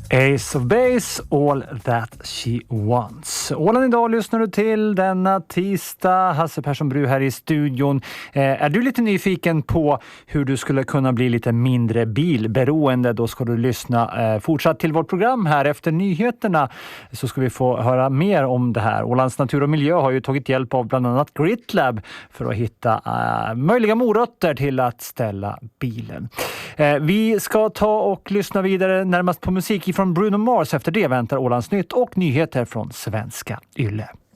Ace of Base, All That She Wants. Åland idag lyssnar du till denna tisdag. Hasse Persson Bru här i studion. Är du lite nyfiken på hur du skulle kunna bli lite mindre bilberoende? Då ska du lyssna fortsatt till vårt program här efter nyheterna. Så ska vi få höra mer om det här. Ålands natur och miljö har ju tagit hjälp av bland annat GritLab för att hitta möjliga morötter till att ställa bilen. Vi ska ta och lyssna vidare närmast på musik från Bruno Mars. Efter det väntar Ålands nytt och nyheter från svenska Yle.